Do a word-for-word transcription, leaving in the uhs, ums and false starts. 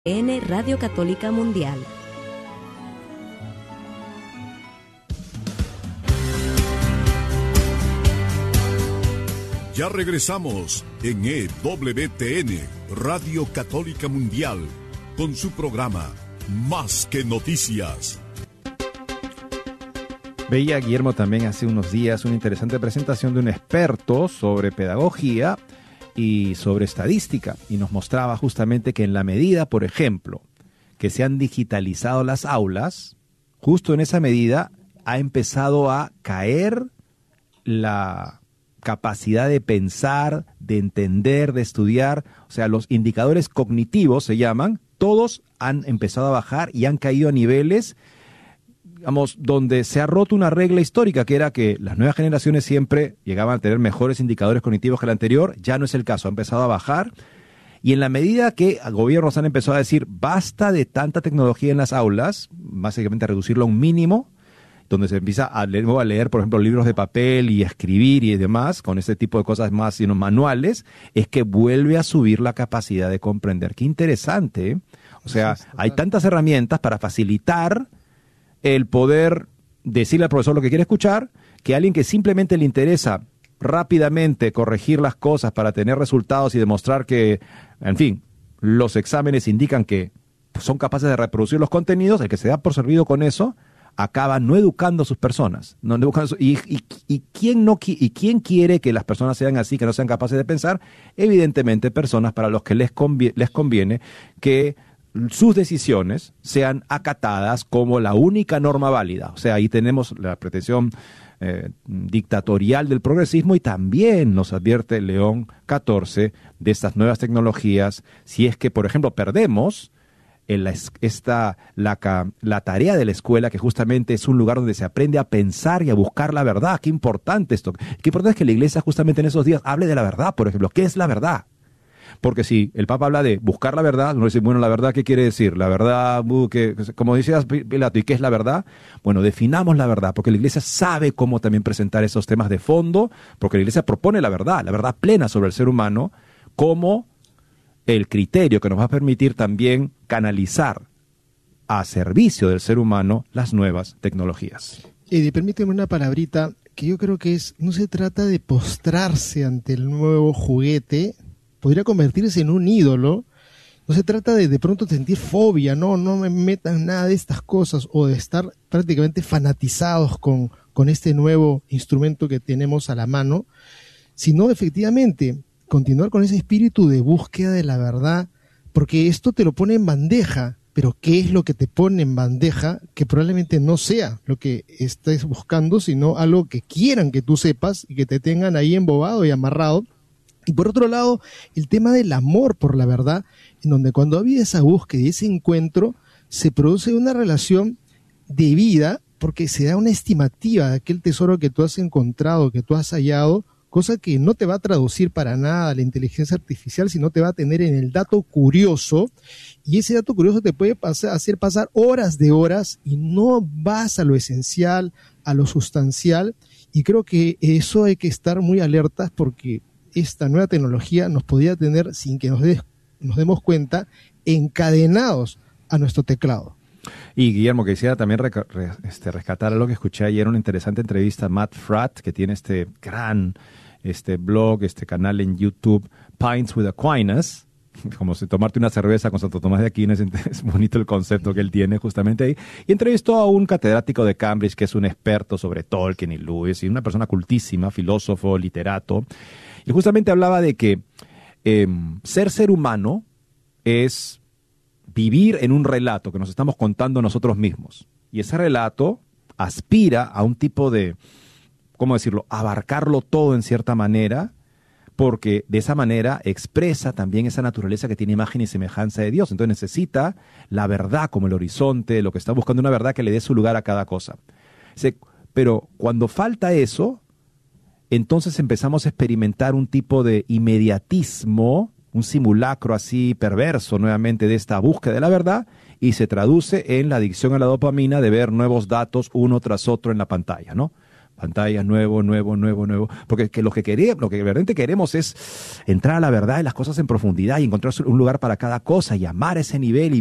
N Radio Católica Mundial. Ya regresamos en E W T N, Radio Católica Mundial, con su programa Más que Noticias. Veía Guillermo también hace unos días una interesante presentación de un experto sobre pedagogía y sobre estadística, y nos mostraba justamente que en la medida, por ejemplo, que se han digitalizado las aulas, justo en esa medida ha empezado a caer la capacidad de pensar, de entender, de estudiar. O sea, los indicadores cognitivos se llaman, todos han empezado a bajar y han caído a niveles, digamos, donde se ha roto una regla histórica, que era que las nuevas generaciones siempre llegaban a tener mejores indicadores cognitivos que el anterior. Ya no es el caso, ha empezado a bajar. Y en la medida que gobiernos han empezado a decir, basta de tanta tecnología en las aulas, básicamente a reducirlo a un mínimo, donde se empieza a leer, a leer, por ejemplo, libros de papel y a escribir y demás, con este tipo de cosas más sino manuales, es que vuelve a subir la capacidad de comprender. Qué interesante, ¿eh? O sea, hay tantas herramientas para facilitar el poder decirle al profesor lo que quiere escuchar, que alguien que simplemente le interesa rápidamente corregir las cosas para tener resultados y demostrar que, en fin, los exámenes indican que son capaces de reproducir los contenidos, el que se da por servido con eso, acaba no educando a sus personas. No educando, y, y, y, ¿quién no, ¿Y quién quiere que las personas sean así, que no sean capaces de pensar? Evidentemente, personas para los que les conviene, les conviene que sus decisiones sean acatadas como la única norma válida. O sea, ahí tenemos la pretensión eh, dictatorial del progresismo, y también nos advierte León catorce de estas nuevas tecnologías. Si es que, por ejemplo, perdemos en la, esta, la, la tarea de la escuela, que justamente es un lugar donde se aprende a pensar y a buscar la verdad. Qué importante esto. Qué importante es que la iglesia justamente en esos días hable de la verdad, por ejemplo. ¿Qué es la verdad? Porque si el Papa habla de buscar la verdad, uno dice, bueno, ¿la verdad qué quiere decir? La verdad, uh, que, como decías, Pilato, ¿y qué es la verdad? Bueno, definamos la verdad, porque la iglesia sabe cómo también presentar esos temas de fondo, porque la iglesia propone la verdad, la verdad plena sobre el ser humano, como el criterio que nos va a permitir también canalizar a servicio del ser humano las nuevas tecnologías. Eddie, permíteme una palabrita que yo creo que es, no se trata de postrarse ante el nuevo juguete, podría convertirse en un ídolo. No se trata de de pronto sentir fobia, no, no me metan nada de estas cosas, o de estar prácticamente fanatizados con, con este nuevo instrumento que tenemos a la mano, sino efectivamente continuar con ese espíritu de búsqueda de la verdad, porque esto te lo pone en bandeja, pero ¿qué es lo que te pone en bandeja? Que probablemente no sea lo que estés buscando, sino algo que quieran que tú sepas y que te tengan ahí embobado y amarrado. Y por otro lado, el tema del amor por la verdad, en donde cuando había esa búsqueda y ese encuentro, se produce una relación de vida, porque se da una estimativa de aquel tesoro que tú has encontrado, que tú has hallado, cosa que no te va a traducir para nada la inteligencia artificial, sino te va a tener en el dato curioso, y ese dato curioso te puede pasar, hacer pasar horas de horas y no vas a lo esencial, a lo sustancial, y creo que eso hay que estar muy alertas, porque esta nueva tecnología nos podría tener, sin que nos, des, nos demos cuenta, encadenados a nuestro teclado. Y Guillermo, quisiera también reca- re- este, rescatar algo que escuché ayer, una interesante entrevista a Matt Fratt, que tiene este gran este blog, este canal en YouTube, Pints with Aquinas, como si tomarte una cerveza con Santo Tomás de Aquino. Es, es bonito el concepto que él tiene justamente ahí. Y entrevistó a un catedrático de Cambridge, que es un experto sobre Tolkien y Lewis, y una persona cultísima, filósofo, literato. Y justamente hablaba de que eh, ser ser humano es vivir en un relato que nos estamos contando nosotros mismos. Y ese relato aspira a un tipo de, ¿cómo decirlo?, abarcarlo todo en cierta manera, porque de esa manera expresa también esa naturaleza que tiene imagen y semejanza de Dios. Entonces necesita la verdad como el horizonte, lo que está buscando, una verdad que le dé su lugar a cada cosa. Pero cuando falta eso, entonces empezamos a experimentar un tipo de inmediatismo, un simulacro así perverso nuevamente de esta búsqueda de la verdad, y se traduce en la adicción a la dopamina de ver nuevos datos uno tras otro en la pantalla, ¿no? pantallas, nuevo, nuevo, nuevo, nuevo. Porque que lo que queremos, lo que verdaderamente queremos es entrar a la verdad y las cosas en profundidad y encontrar un lugar para cada cosa y amar ese nivel y